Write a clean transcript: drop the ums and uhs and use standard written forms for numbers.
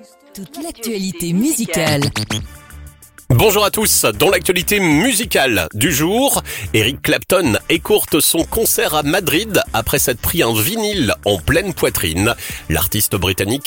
Toute l'actualité musicale. Bonjour à tous, dans l'actualité musicale du jour, Eric Clapton écourte son concert à Madrid après s'être pris un vinyle en pleine poitrine. L'artiste britannique